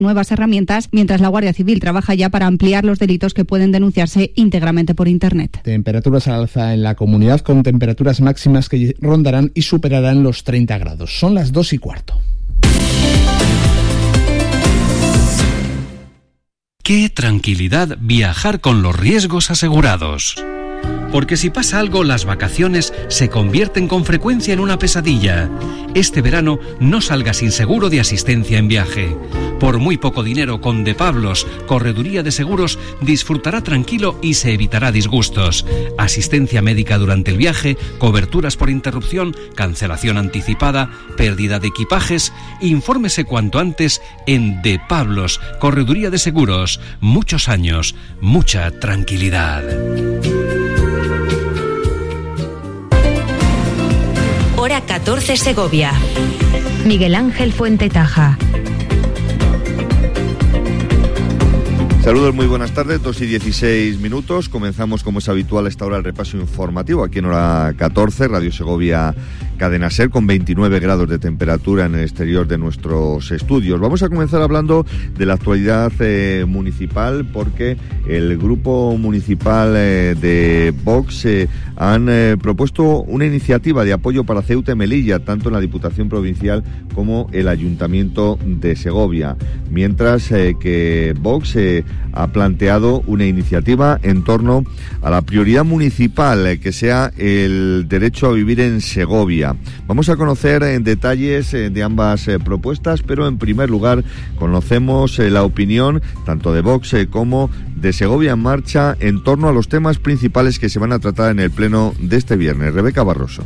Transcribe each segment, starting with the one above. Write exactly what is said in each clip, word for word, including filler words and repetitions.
nuevas herramientas, mientras la Guardia Civil trabaja ya para ampliar los delitos que pueden denunciarse íntegramente por Internet. Temperaturas al alza en la comunidad, con temperaturas máximas que rondarán y superarán los treinta grados. Son las dos y cuarto. ¡Qué tranquilidad viajar con los riesgos asegurados! Porque si pasa algo, las vacaciones se convierten con frecuencia en una pesadilla. Este verano no salga sin seguro de asistencia en viaje. Por muy poco dinero, con De Pablos, Correduría de Seguros, disfrutará tranquilo y se evitará disgustos. Asistencia médica durante el viaje, coberturas por interrupción, cancelación anticipada, pérdida de equipajes. Infórmese cuanto antes en De Pablos, Correduría de Seguros. Muchos años, mucha tranquilidad. Hora catorce Segovia. Miguel Ángel Fuentetaja. Saludos, muy buenas tardes, dos y dieciséis minutos. Comenzamos, como es habitual a esta hora, el repaso informativo aquí en Hora catorce, Radio Segovia Cadena Ser, con veintinueve grados de temperatura en el exterior de nuestros estudios. Vamos a comenzar hablando de la actualidad eh, municipal, porque el grupo municipal eh, de Vox eh, han eh, propuesto una iniciativa de apoyo para Ceuta y Melilla, tanto en la Diputación Provincial como el Ayuntamiento de Segovia, mientras eh, que Vox eh, ha planteado una iniciativa en torno a la prioridad municipal, eh, que sea el derecho a vivir en Segovia. Vamos a conocer en detalles eh, de ambas eh, propuestas, pero en primer lugar conocemos eh, la opinión tanto de Vox eh, como de Segovia en Marcha en torno a los temas principales que se van a tratar en el pleno de este viernes. Rebeca Barroso.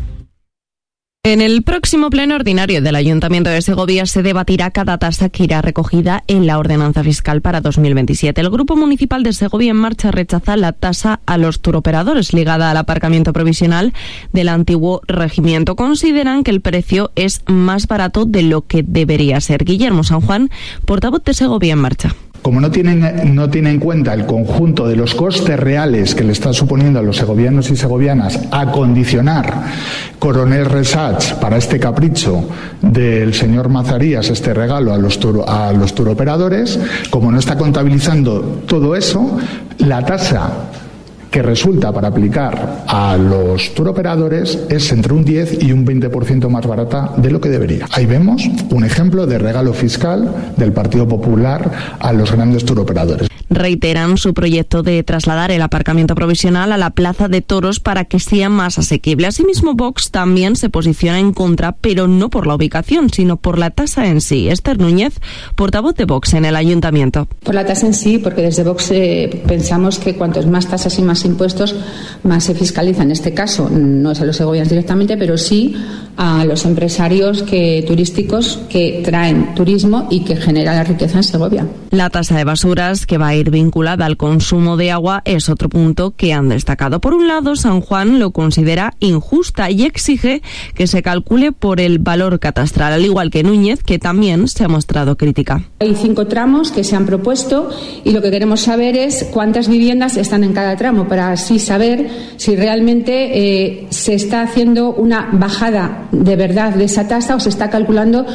En el próximo pleno ordinario del Ayuntamiento de Segovia se debatirá cada tasa que irá recogida en la ordenanza fiscal para dos mil veintisiete. El Grupo Municipal de Segovia en Marcha rechaza la tasa a los turoperadores ligada al aparcamiento provisional del antiguo regimiento. Consideran que el precio es más barato de lo que debería ser. Guillermo San Juan, portavoz de Segovia en Marcha. Como no tienen, no tiene en cuenta el conjunto de los costes reales que le está suponiendo a los segovianos y segovianas acondicionar Coronel Resach para este capricho del señor Mazarías, este regalo a los, turo, a los turoperadores, como no está contabilizando todo eso, la tasa que resulta para aplicar a los turoperadores es entre un diez y un veinte por ciento más barata de lo que debería. Ahí vemos un ejemplo de regalo fiscal del Partido Popular a los grandes turoperadores. Reiteran su proyecto de trasladar el aparcamiento provisional a la Plaza de Toros para que sea más asequible. Asimismo, Vox también se posiciona en contra, pero no por la ubicación, sino por la tasa en sí. Esther Núñez, portavoz de Vox en el Ayuntamiento. Por la tasa en sí, porque desde Vox eh, pensamos que cuantos más tasas y más impuestos, más se fiscaliza. En este caso, no es a los segovianos directamente, pero sí a los empresarios que, turísticos que traen turismo y que generan la riqueza en Segovia. La tasa de basuras, que va a ir vinculada al consumo de agua, es otro punto que han destacado. Por un lado, San Juan lo considera injusta y exige que se calcule por el valor catastral, al igual que Núñez, que también se ha mostrado crítica. Hay cinco tramos que se han propuesto y lo que queremos saber es cuántas viviendas están en cada tramo, para así saber si realmente eh, se está haciendo una bajada de verdad de esa tasa o se está calculando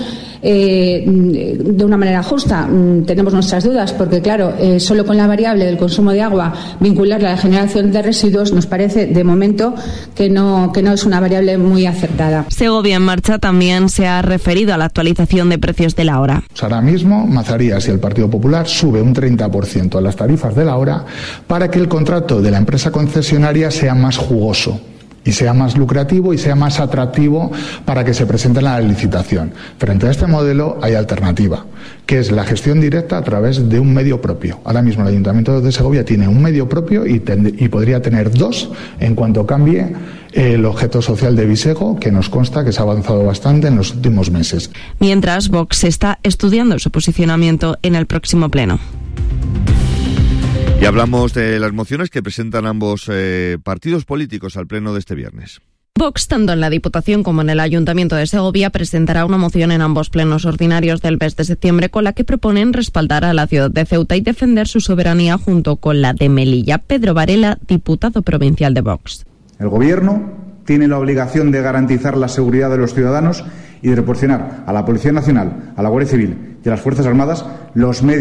eh, de una manera justa. Tenemos nuestras dudas porque, claro, eh, solo con la variable del consumo de agua vincularla a la generación de residuos nos parece de momento que no, que no es una variable muy acertada. Segovia en Marcha también se ha referido a la actualización de precios de la hora. Ahora mismo Mazarías y el Partido Popular sube un treinta por ciento a las tarifas de la hora para que el contrato de la empresa concesionaria sea más jugoso y sea más lucrativo y sea más atractivo para que se presente en la licitación. Frente a este modelo hay alternativa, que es la gestión directa a través de un medio propio. Ahora mismo el Ayuntamiento de Segovia tiene un medio propio y, ten, y podría tener dos en cuanto cambie el objeto social de Visego, que nos consta que se ha avanzado bastante en los últimos meses. Mientras, Vox está estudiando su posicionamiento en el próximo pleno. Y hablamos de las mociones que presentan ambos eh, partidos políticos al pleno de este viernes. Vox, tanto en la Diputación como en el Ayuntamiento de Segovia, presentará una moción en ambos plenos ordinarios del mes de septiembre con la que proponen respaldar a la ciudad de Ceuta y defender su soberanía junto con la de Melilla. Pedro Varela, diputado provincial de Vox. El Gobierno tiene la obligación de garantizar la seguridad de los ciudadanos y de proporcionar a la Policía Nacional, a la Guardia Civil y a las Fuerzas Armadas los medios